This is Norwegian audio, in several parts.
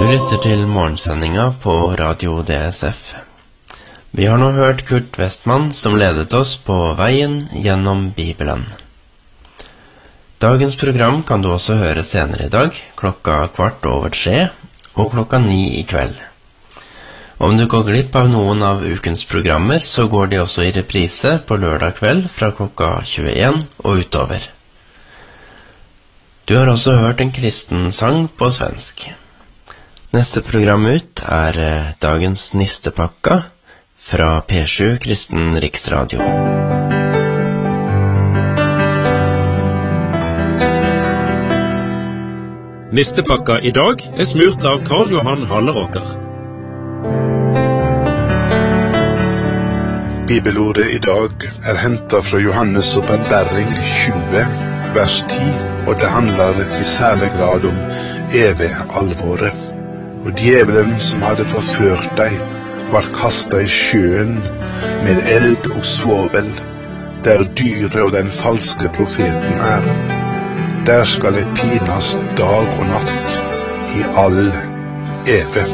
Du lytter til morgensendinga på Radio DSF. Vi har nå hørt Kurt Westman som ledet oss på veien gjennom Bibelen. Dagens program kan du også høre senere i dag, 3:15 og 9:00 i kveld. Om du går glipp av noen av ukens programmer, så går de også i reprise på lørdag kveld fra 21 og utover. Du har også hørt en kristen sang på svensk. Neste program ut er dagens Nistepakka fra P7 Kristen Riksradio. Nistepakka i dag er smurt av Karl Johan Halleråker. Bibelordet i dag er hentet fra Johannes åpenbaring 20, vers 10, og det handler i særlig grad om evig alvoret. Og djevelen som hadde forført deg, var kastet i sjøen med eld og svovel, der dyret og den falske profeten er. Der skal det pinas dag og natt i all evig.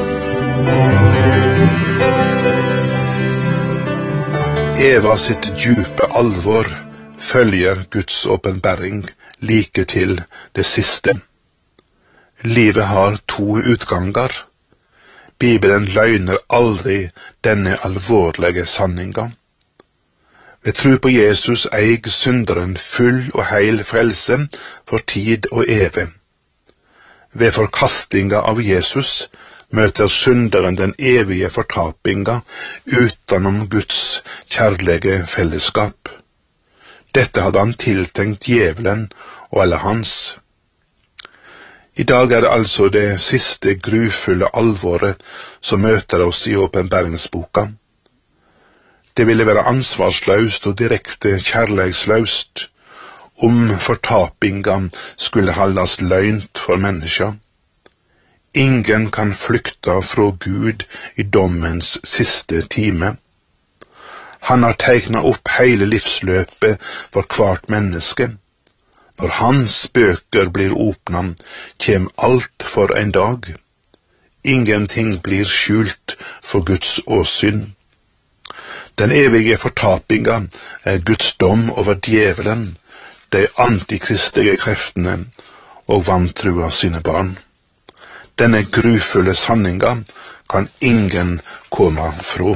Eva sitt djupe alvor følger Guds åpenbaring like til det siste. Livet har to utganger. Bibelen løgner aldri denne alvorlige sanninga. Ved tro på Jesus eig synderen full og heil frelse for tid og evig. Ved forkastinga av Jesus møter synderen den evige fortapinga utenom Guds kjærlige fellesskap. Dette hadde han tiltenkt djevelen og alle hans. I dag er det altså det siste grufulle alvoret som møter oss i åpenbaringsboka. Det ville være ansvarsløst og direkte kjærlighetsløst om fortapinga skulle haldes løgnt for mennesker. Ingen kan flykte fra Gud i dommens siste time. Han har tegnet opp hele livsløpet for hvert menneske. Når hans bøker blir åpnet, kjem alt for en dag. Ingenting blir skjult for Guds åsyn. Den evige fortapinga er Guds dom over djevelen, de antikristige kreftene og vantrua sine barn. Denne grufulle sanninga kan ingen komme fra.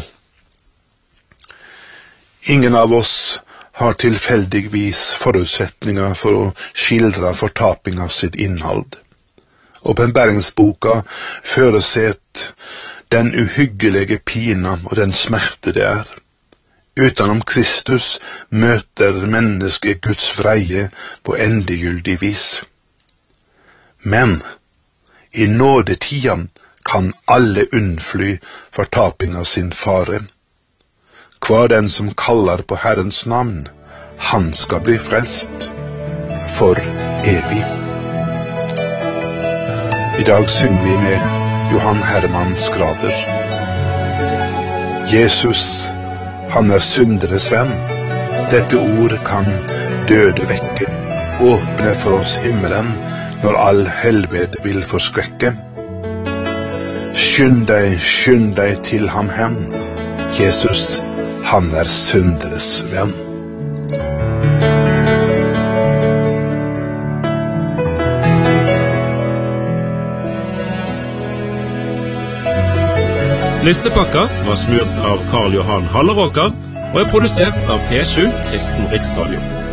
Ingen av oss har tilfeldigvis forutsetninger for å skildre fortapinga sitt innhold. Åpenbaringsboka føreset den uhyggelige pina og den smerte det er. Utenom Kristus møter mennesket Guds vreie på endegyldig vis. Men i nådetida kan alle unnfly fortapinga sin fare. Hver den som kaller på Herrens navn, han skal bli frelst for evig. I dag synger vi med Johan Herman Skrader. Jesus, han er synderes venn. Dette ord kan døde vekke, åpne for oss himmelen når all helvete vil forskrekke. Skynd deg til ham hen. Jesus, han er synderes venn. Nistepakka var smurt av Karl Johan Halleråker og er produsert av P7 Kristen Riksradio.